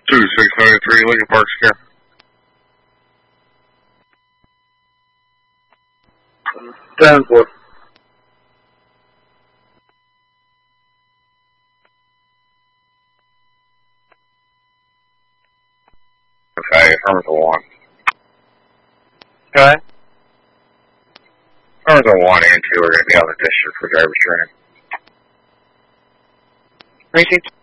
2693 Lincoln Park Square. Danforth. Okay, affirmative 1. Okay. Affirmative 1 and 2 are going to be on the district for driver's training. Precinct